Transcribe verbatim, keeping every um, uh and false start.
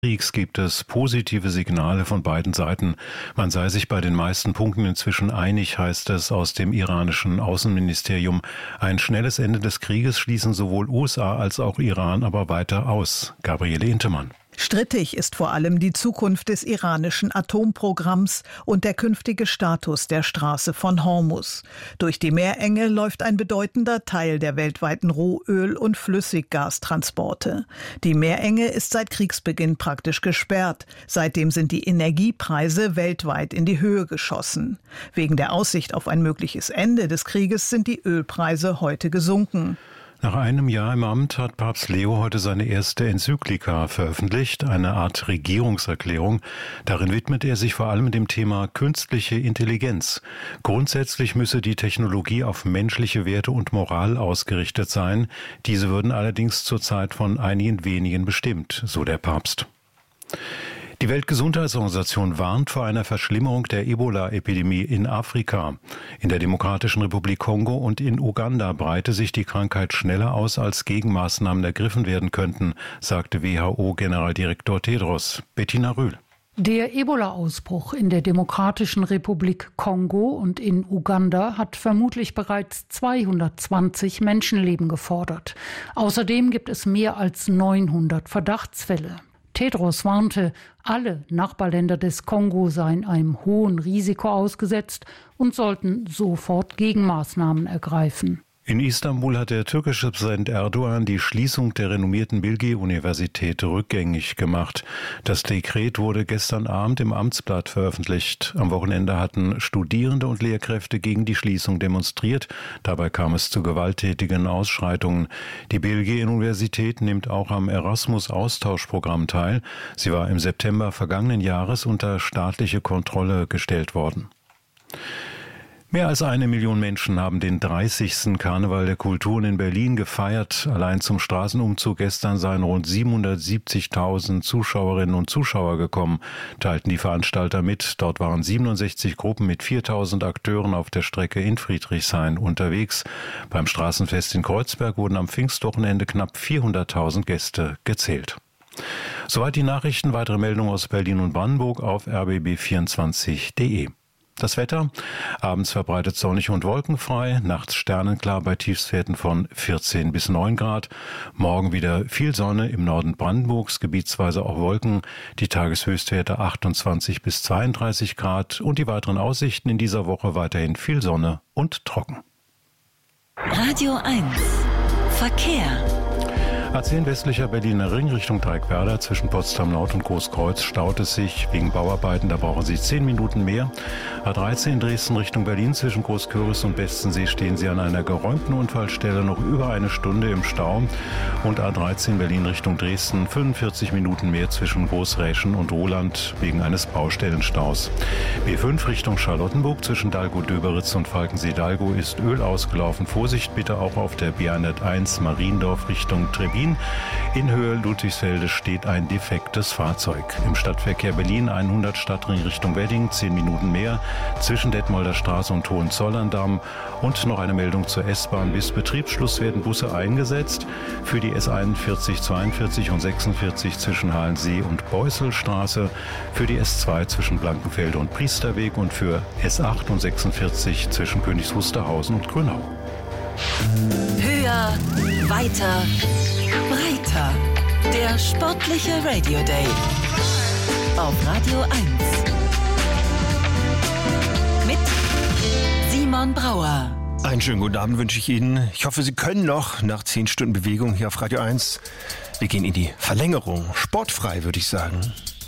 Kriegs gibt es positive Signale von beiden Seiten. Man sei sich bei den meisten Punkten inzwischen einig, heißt es aus dem iranischen Außenministerium. Ein schnelles Ende des Krieges schließen sowohl U S A als auch Iran aber weiter aus. Gabriele Intemann. Strittig ist vor allem die Zukunft des iranischen Atomprogramms und der künftige Status der Straße von Hormuz. Durch die Meerenge läuft ein bedeutender Teil der weltweiten Rohöl- und Flüssiggastransporte. Die Meerenge ist seit Kriegsbeginn praktisch gesperrt. Seitdem sind die Energiepreise weltweit in die Höhe geschossen. Wegen der Aussicht auf ein mögliches Ende des Krieges sind die Ölpreise heute gesunken. Nach einem Jahr im Amt hat Papst Leo heute seine erste Enzyklika veröffentlicht, eine Art Regierungserklärung. Darin widmet er sich vor allem dem Thema künstliche Intelligenz. Grundsätzlich müsse die Technologie auf menschliche Werte und Moral ausgerichtet sein. Diese würden allerdings zurzeit von einigen wenigen bestimmt, so der Papst. Die Weltgesundheitsorganisation warnt vor einer Verschlimmerung der Ebola-Epidemie in Afrika. In der Demokratischen Republik Kongo und in Uganda breite sich die Krankheit schneller aus, als Gegenmaßnahmen ergriffen werden könnten, sagte W H O-Generaldirektor Tedros. Bettina Rühl. Der Ebola-Ausbruch in der Demokratischen Republik Kongo und in Uganda hat vermutlich bereits zweihundertzwanzig Menschenleben gefordert. Außerdem gibt es mehr als neunhundert Verdachtsfälle. Tedros warnte, alle Nachbarländer des Kongo seien einem hohen Risiko ausgesetzt und sollten sofort Gegenmaßnahmen ergreifen. In Istanbul hat der türkische Präsident Erdogan die Schließung der renommierten Bilgi-Universität rückgängig gemacht. Das Dekret wurde gestern Abend im Amtsblatt veröffentlicht. Am Wochenende hatten Studierende und Lehrkräfte gegen die Schließung demonstriert. Dabei kam es zu gewalttätigen Ausschreitungen. Die Bilgi-Universität nimmt auch am Erasmus-Austauschprogramm teil. Sie war im September vergangenen Jahres unter staatliche Kontrolle gestellt worden. Mehr als eine Million Menschen haben den dreißigsten Karneval der Kulturen in Berlin gefeiert. Allein zum Straßenumzug gestern seien rund siebenhundertsiebzigtausend Zuschauerinnen und Zuschauer gekommen, teilten die Veranstalter mit. Dort waren siebenundsechzig Gruppen mit viertausend Akteuren auf der Strecke in Friedrichshain unterwegs. Beim Straßenfest in Kreuzberg wurden am Pfingstwochenende knapp vierhunderttausend Gäste gezählt. Soweit die Nachrichten. Weitere Meldungen aus Berlin und Brandenburg auf r b b vierundzwanzig punkt de. Das Wetter, abends verbreitet sonnig und wolkenfrei, nachts sternenklar bei Tiefstwerten von vierzehn bis neun Grad. Morgen wieder viel Sonne, im Norden Brandenburgs, gebietsweise auch Wolken. Die Tageshöchstwerte achtundzwanzig bis zweiunddreißig Grad und die weiteren Aussichten in dieser Woche weiterhin viel Sonne und trocken. Radio eins Verkehr. A zehn westlicher Berliner Ring Richtung Dreieckwerder zwischen Potsdam Nord und Großkreuz staut es sich wegen Bauarbeiten, da brauchen Sie zehn Minuten mehr. A dreizehn Dresden Richtung Berlin zwischen Großkürbis und Bestensee stehen Sie an einer geräumten Unfallstelle noch über eine Stunde im Stau. Und A dreizehn Berlin Richtung Dresden fünfundvierzig Minuten mehr zwischen Großräschen und Roland wegen eines Baustellenstaus. B fünf Richtung Charlottenburg zwischen Dalgo-Döberitz und Falkensee-Dalgo ist Öl ausgelaufen. Vorsicht bitte auch auf der B hunderteins Mariendorf Richtung Trebin. In Höhe Ludwigsfelde steht ein defektes Fahrzeug. Im Stadtverkehr Berlin hundert Stadtring Richtung Wedding, zehn Minuten mehr, zwischen Detmolder Straße und Hohenzollern-Damm. Und noch eine Meldung zur S-Bahn. Bis Betriebsschluss werden Busse eingesetzt für die S einundvierzig, zweiundvierzig und sechsundvierzig zwischen Halensee und Beusselstraße, für die S zwei zwischen Blankenfelde und Priesterweg und für S acht und sechsundvierzig zwischen Königs Wusterhausen und Grünau. Höher, weiter, breiter. Der sportliche Radio Day auf Radio eins mit Simon Brauer. Einen schönen guten Abend wünsche ich Ihnen. Ich hoffe, Sie können noch nach zehn Stunden Bewegung hier auf Radio eins. Wir gehen in die Verlängerung. Sportfrei, würde ich sagen.